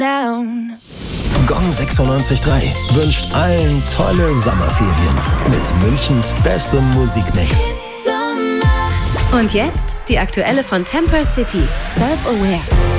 down. Gong 96.3 wünscht allen tolle Sommerferien mit Münchens bestem Musikmix. Und jetzt die aktuelle von Temper City, Self-Aware.